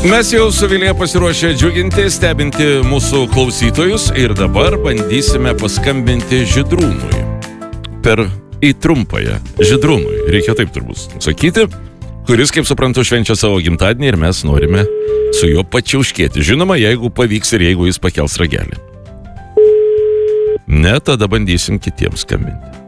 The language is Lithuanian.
Mes jau su Vilija pasiruošę džiuginti, stebinti mūsų klausytojus ir dabar bandysime paskambinti Žydrūnui. Į trumpąją. Žydrūnui, reikia taip turbūt sakyti, kuris, kaip suprantu, švenčia savo gimtadienį ir mes norime su juo pačiauškėti. Žinoma, jeigu pavyks ir jeigu jis pakels ragelį. Ne, tada bandysim kitiems skambinti.